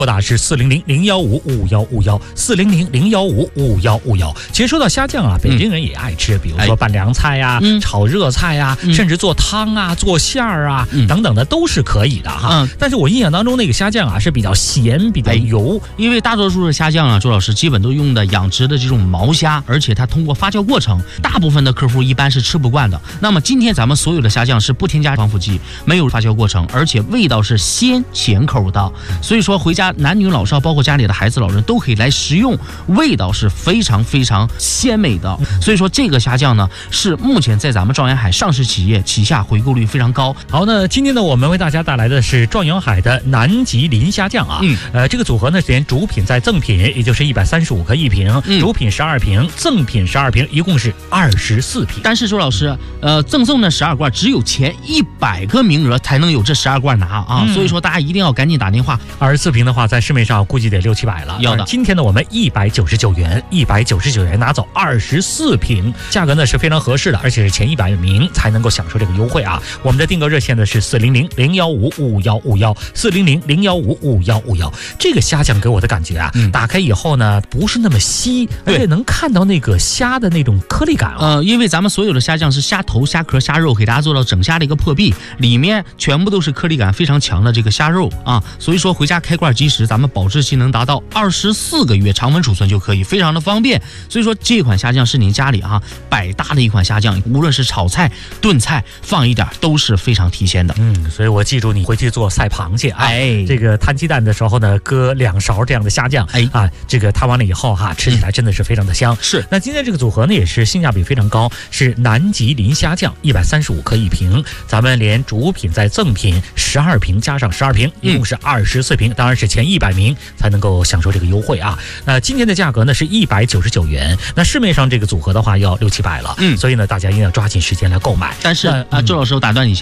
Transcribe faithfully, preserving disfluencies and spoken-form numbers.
拨打是四零零零幺五五幺五幺四零零零幺五五幺五幺。其实说到虾酱啊，北京人也爱吃，嗯、比如说拌凉菜呀、啊、嗯、炒热菜呀、啊，嗯、甚至做汤啊、做馅儿啊、嗯、等等的都是可以的哈。嗯、但是我印象当中那个虾酱啊是比较咸、比较油， 因为大多数的虾酱啊，周老师基本都用的养殖的这种毛虾，而且它通过发酵过程，大部分的客户一般是吃不惯的。那么今天咱们所有的虾酱是不添加防腐剂，没有发酵过程，而且味道是鲜咸口的，所以说回家男女老少，包括家里的孩子老人都可以来食用，味道是非常非常鲜美的。所以说这个虾酱呢，是目前在咱们壮阳海上市企业旗下回购率非常高。 好，那今天呢，我们为大家带来的是壮阳海的南极磷虾酱啊。嗯，呃，这个组合呢，连主品在赠品，也就是一百三十五克一瓶，嗯、主品十二瓶，赠品十二瓶，一共是二十四瓶。 但是周老师，呃，赠送的十二罐只有前一百个名额才能有这十二罐拿啊，嗯、所以说大家一定要赶紧打电话。 二十四瓶的话，在市面上估计得六七百了。 要的。 今天呢，我们一百九十九元，一百九十九元拿走二十四瓶，价格呢是非常合适的，而且是前一百名才能够享受这个优惠啊。我们的订购热线呢是四零零零幺五五幺五幺，四零零零幺五五幺五幺。这个虾酱给我的感觉啊，嗯、打开以后呢不是那么稀，而且能看到那个虾的那种颗粒感啊。 呃，因为咱们所有的虾酱是虾头、虾壳、虾肉，给大家做到整虾的一个破壁，里面全部都是颗粒感非常强的这个虾肉啊，所以说回家开罐即食，咱们保质期能达到二十四个月，常温储存就可以，非常的方便。所以说这款虾酱是您家里啊百搭的一款虾酱，无论是炒菜、炖菜放一点都是非常提鲜的。 嗯，所以我记住你回去做赛螃蟹啊，哎，这个摊鸡蛋的时候呢，搁两勺这样的虾酱，哎啊，这个摊完了以后哈、啊，吃起来真的是非常的香。 是， 那今天这个组合呢也是性价比非常高，是南极磷虾酱，一百三十五克一瓶，咱们连主品再赠品十二瓶，加上十二瓶，一共是二十四瓶，当然是前一百名才能够享受这个优惠啊。那今天的价格呢是一百九十九元，那市面上这个组合的话要六七百了，嗯，所以呢大家一定要抓紧时间来购买。 但是啊、嗯呃，周老师我打断你一下。